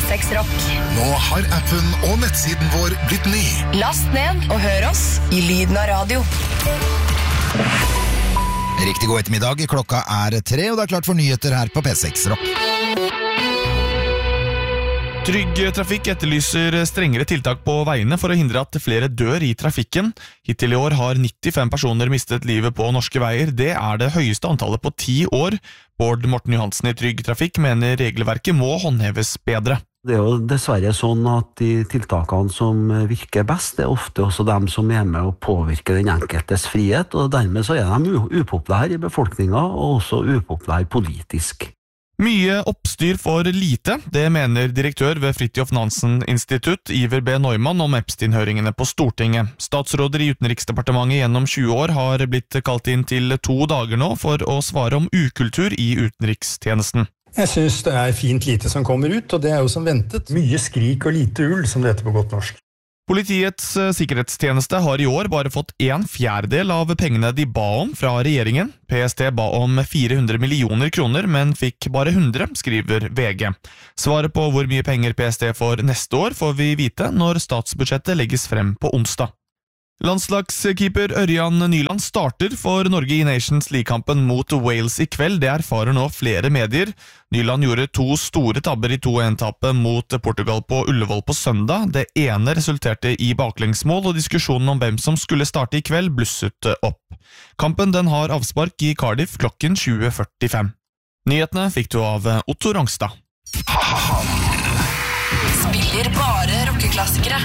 P6 Rock. Nå har appen og nettsiden vår blitt ny. Last ned og hør oss i lyden av radio. Riktig god ettermiddag, klokka er 3, og det er klart for nyheter her på P6 Rock. Trygg Trafikk etterlyser strengere tiltak på veiene for å hindre at flere dør i trafikken. Hittil i år har 95 personer mistet livet på norske veier. Det er det høyeste antallet på 10 år. Bård Morten Johansen i Trygg Trafikk mener regelverket må håndheves bedre. Det er jo dessverre sånn at de tiltakene som virker best, er ofte også dem som er med å påvirke den enkeltes frihet, og dermed så er de upopulære i befolkningen, og også upopulære politisk. Mye oppstyr for lite, det mener direktør ved Fridtjof Nansen Institutt, Iver B. Neumann, om Epstein-høringene på Stortinget. Statsråder i Utenriksdepartementet gjennom 20 år har blitt kalt inn til 2 dager nå for å svare om ukultur i utenrikstjenesten. Jeg synes det er fint lite som kommer ut, og det er jo som ventet. Mye skrik og lite ull, som det heter på godt norsk. Politiets sikkerhetstjeneste har i år bare fått 1/4 av pengene de ba om fra regjeringen. PST ba om 400 millioner kroner, men fikk bare 100, skriver VG. Svaret på hvor mye penger PST får neste år får vi vite når statsbudsjettet legges frem på onsdag. Landslagskeeper Ørjan Nyland starter for Norge i Nations League-kampen mot Wales i kveld, det erfarer nå flere medier. Nyland gjorde 2 store tabber i 2-1-tappet mot Portugal på Ullevål på søndag. Det ene resulterte i baklengsmål, og diskusjonen om hvem som skulle starte i kveld blusset opp. Kampen den har avspark i Cardiff klokken 20:45. Nyhetene fikk du av Otto Rangstad. Spiller bare rockeklassikere.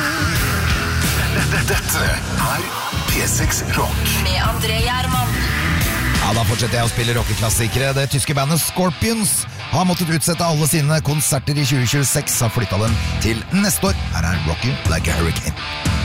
Dette er P6 Rock. Med André Gjerman. Ja, da fortsetter jeg å spille rockeklassikere. Det tyske bandet Scorpions har måttet utsette alle sine konserter i 2026, har flyttet dem til neste år. Her er Rock You Like a Hurricane.